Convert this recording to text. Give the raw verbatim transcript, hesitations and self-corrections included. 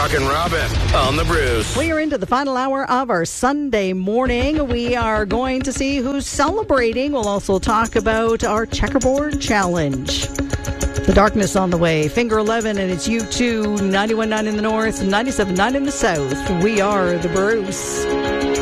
Rockin' Robin on the Bruce. We are into the final hour of our Sunday morning. We are going to see who's celebrating. We'll also talk about our checkerboard challenge. The darkness on the way. Finger eleven, and it's U two, ninety-one point nine in the north, ninety-seven point nine in the south. We are the Bruce.